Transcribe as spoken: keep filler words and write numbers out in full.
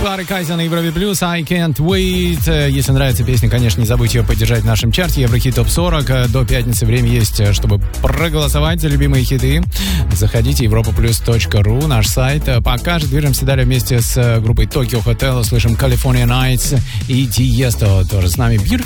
Клары Кайза на Европе Плюс, I Can't Wait. Если нравится песня, конечно, не забудьте ее поддержать в нашем чарте Еврохит Топ сорок. До пятницы время есть, чтобы проголосовать за любимые хиты. Заходите европа плюс точка ру, наш сайт. Пока же движемся далее вместе с группой Tokyo Hotel. Слышим California Nights и Tiesto тоже с нами.